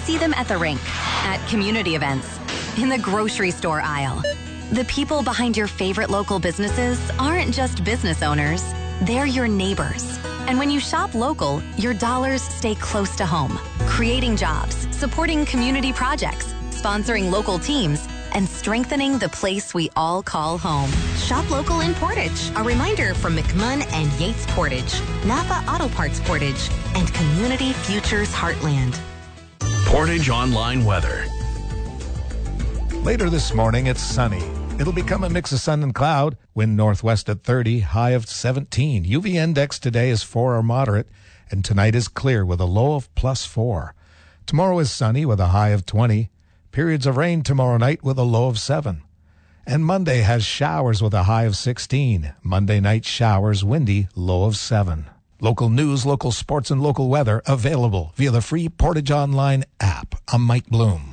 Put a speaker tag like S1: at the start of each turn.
S1: see them at the rink, at community events, in the grocery store aisle. The people behind your favorite local businesses aren't just business owners, they're your neighbors. And when you shop local, your dollars stay close to home, creating jobs, supporting community projects, sponsoring local teams, and strengthening the place we all call home.
S2: Shop local in Portage. A reminder from McMunn and Yates Portage, Napa Auto Parts Portage, and Community Futures Heartland.
S3: Portage Online Weather.
S4: Later this morning, it's sunny. It'll become a mix of sun and cloud. Wind northwest at 30, high of 17. UV index today is 4 or moderate, and tonight is clear with a low of +4. Tomorrow is sunny with a high of 20. Periods of rain tomorrow night with a low of 7. And Monday has showers with a high of 16. Monday night showers, windy, low of 7. Local news, local sports, and local weather available via the free Portage Online app. I'm Mike Bloom.